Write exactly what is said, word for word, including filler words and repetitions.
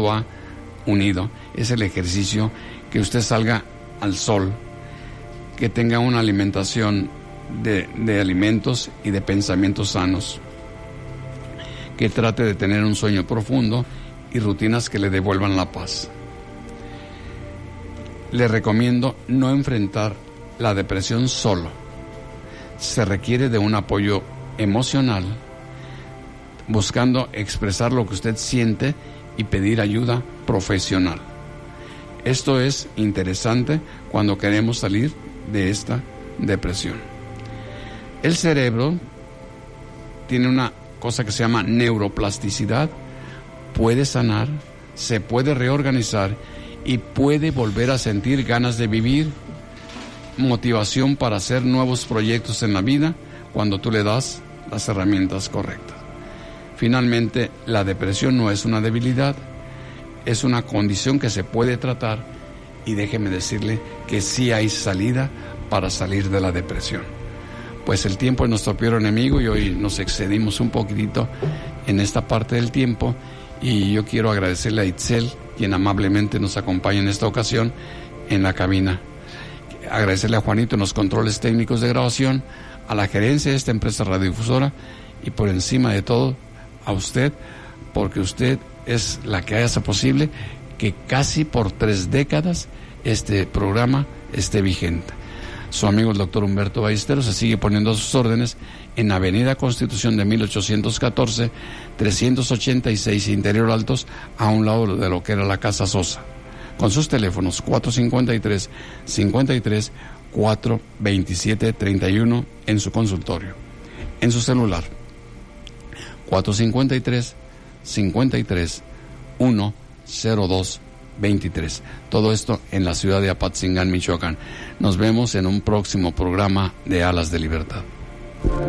va unido. Es el ejercicio, que usted salga al sol, que tenga una alimentación de, de alimentos y de pensamientos sanos, que trate de tener un sueño profundo y rutinas que le devuelvan la paz. Le recomiendo no enfrentar la depresión solo. Se requiere de un apoyo emocional, buscando expresar lo que usted siente y pedir ayuda profesional. Esto es interesante cuando queremos salir de esta depresión. El cerebro tiene una cosa que se llama neuroplasticidad, puede sanar, se puede reorganizar y puede volver a sentir ganas de vivir, motivación para hacer nuevos proyectos en la vida cuando tú le das las herramientas correctas. Finalmente, la depresión no es una debilidad, es una condición que se puede tratar, y déjeme decirle que sí hay salida para salir de la depresión. Pues el tiempo es nuestro peor enemigo y hoy nos excedimos un poquitito en esta parte del tiempo, y yo quiero agradecerle a Itzel, quien amablemente nos acompaña en esta ocasión en la cabina. Agradecerle a Juanito en los controles técnicos de grabación, a la gerencia de esta empresa radiodifusora, y por encima de todo a usted, porque usted es la que hace posible que casi por tres décadas este programa esté vigente. Su amigo el doctor Humberto Ballesteros se sigue poniendo a sus órdenes en Avenida Constitución de mil ochocientos catorce, trescientos ochenta y seis Interior Altos, a un lado de lo que era la Casa Sosa, con sus teléfonos cuatro cinco tres, cincuenta y tres, cuatro veintisiete, treinta y uno en su consultorio. En su celular cuatro cinco tres, cincuenta y tres, uno cero dos veintitrés. Todo esto en la ciudad de Apatzingán, Michoacán. Nos vemos en un próximo programa de Alas de Libertad.